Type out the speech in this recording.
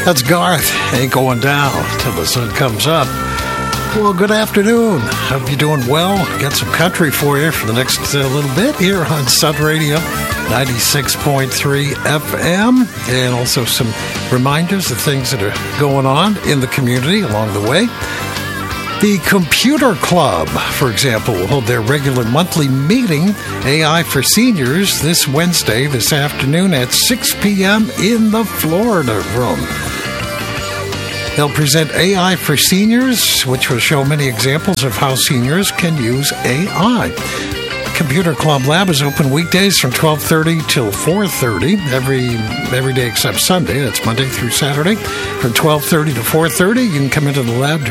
That's Garth. Ain't going down till the sun comes up. Well, good afternoon. Hope you're doing well. Got some country for you for the next little bit here on Sun Radio 96.3 FM, and also some reminders of things that are going on in the community along the way. The Computer Club, for example, will hold their regular monthly meeting, AI for Seniors, this Wednesday, this afternoon at 6 p.m. in the Florida Room. They'll present AI for Seniors, which will show many examples of how seniors can use AI. Computer Club Lab is open weekdays from 12:30 till 4:30, every day except Sunday. That's Monday through Saturday. From 12:30 to 4:30, you can come into the lab